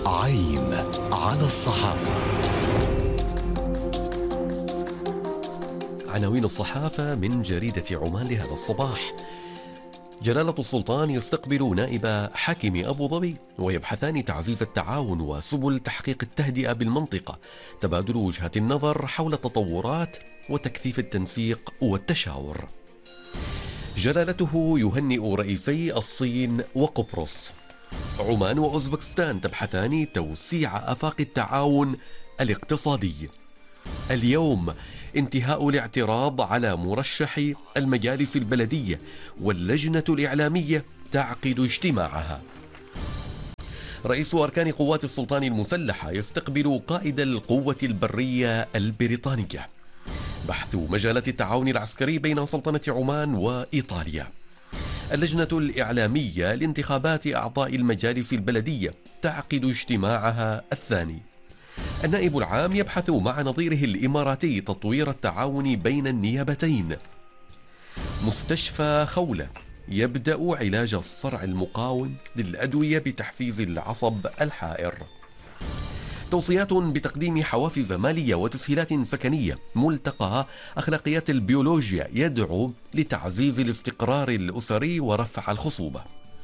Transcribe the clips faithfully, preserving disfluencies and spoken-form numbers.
عين على الصحافة. عناوين الصحافة من جريدة عمان لهذا الصباح: جلالة السلطان يستقبل نائب حاكم أبو ظبي ويبحثان تعزيز التعاون وسبل تحقيق التهدئة بالمنطقة، تبادل وجهات النظر حول التطورات وتكثيف التنسيق والتشاور. جلالته يهنئ رئيسي الصين وقبرص. عمان وأوزبكستان تبحثان توسيع آفاق التعاون الاقتصادي. اليوم انتهاء الاعتراض على مرشح المجالس البلدية، واللجنة الإعلامية تعقد اجتماعها. رئيس أركان قوات السلطان المسلحة يستقبل قائد القوة البرية البريطانية. بحث مجالات التعاون العسكري بين سلطنة عمان وإيطاليا. اللجنة الإعلامية لانتخابات أعضاء المجالس البلدية تعقد اجتماعها الثاني. النائب العام يبحث مع نظيره الإماراتي تطوير التعاون بين النيابتين. مستشفى خولة يبدأ علاج الصرع المقاوم للأدوية بتحفيز العصب الحائر. توصيات بتقديم حوافز مالية وتسهيلات سكنية. ملتقى أخلاقيات البيولوجيا يدعو لتعزيز الاستقرار الأسري ورفع الخصوبة.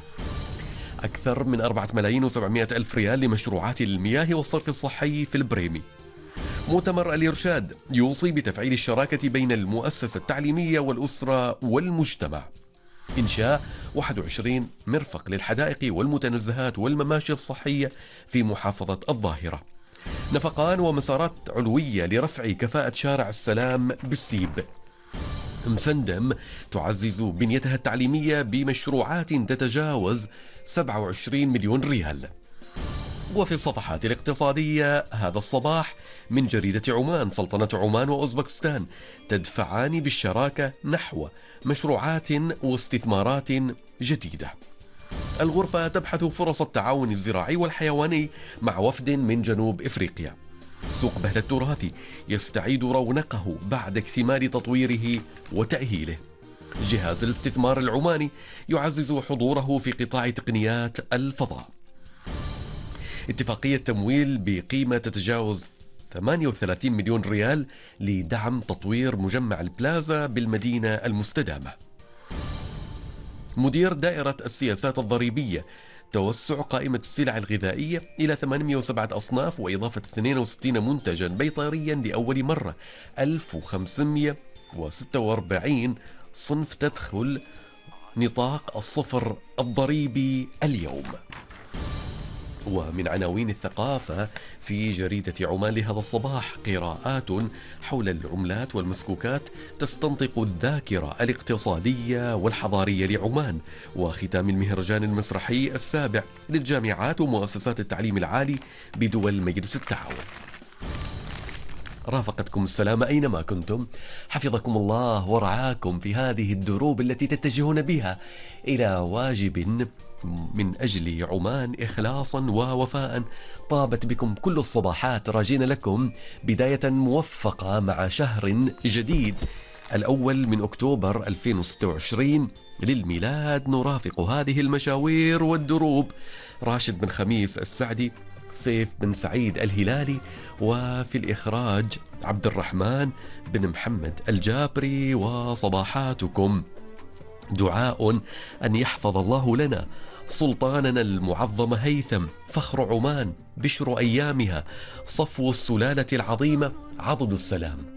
أكثر من أربعة ملايين وسبعمائة ألف ريال لمشروعات المياه والصرف الصحي في البريمي. مؤتمر الإرشاد يوصي بتفعيل الشراكة بين المؤسسة التعليمية والأسرة والمجتمع. إنشاء واحد وعشرين مرفق للحدائق والمتنزهات والمماشي الصحية في محافظة الظاهرة. نفقان ومسارات علوية لرفع كفاءة شارع السلام بالسيب. مسندم تعزز بنيتها التعليمية بمشروعات تتجاوز سبعة وعشرين مليون ريال. وفي الصفحات الاقتصادية هذا الصباح من جريدة عمان: سلطنة عمان وأوزبكستان تدفعان بالشراكة نحو مشروعات واستثمارات جديدة. الغرفة تبحث فرص التعاون الزراعي والحيواني مع وفد من جنوب إفريقيا. سوق بهل التراثي يستعيد رونقه بعد اكتمال تطويره وتأهيله. جهاز الاستثمار العماني يعزز حضوره في قطاع تقنيات الفضاء. اتفاقية تمويل بقيمة تتجاوز ثمانية وثلاثين مليون ريال لدعم تطوير مجمع البلازا بالمدينة المستدامة. مدير دائرة السياسات الضريبية: توسع قائمة السلع الغذائية إلى ثمانمائة وسبعة أصناف وإضافة اثنين وستين منتجا بيطريا لأول مرة. ألف وخمسمائة وستة وأربعين صنف تدخل نطاق الصفر الضريبي اليوم. ومن عناوين الثقافة في جريدة عمان لهذا الصباح: قراءات حول العملات والمسكوكات تستنطق الذاكرة الاقتصادية والحضارية لعمان. وختام المهرجان المسرحي السابع للجامعات ومؤسسات التعليم العالي بدول مجلس التعاون. رافقتكم السلامة أينما كنتم، حفظكم الله ورعاكم في هذه الدروب التي تتجهون بها إلى واجب من أجل عمان إخلاصا ووفاء. طابت بكم كل الصباحات، راجين لكم بداية موفقة مع شهر جديد الأول من أكتوبر ألفين وستة وعشرين للميلاد. نرافق هذه المشاوير والدروب راشد بن خميس السعدي، سيف بن سعيد الهلالي، وفي الإخراج عبد الرحمن بن محمد الجابري. وصباحاتكم دعاء أن يحفظ الله لنا سلطاننا المعظم هيثم، فخر عمان، بشر أيامها، صفو السلالة العظيمة، عضد السلام.